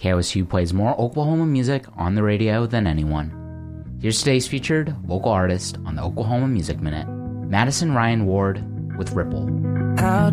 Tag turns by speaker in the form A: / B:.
A: KOSU plays more Oklahoma music on the radio than anyone. Here's today's featured local artist on the Oklahoma Music Minute, Madison Ryan Ward with Ripple.
B: How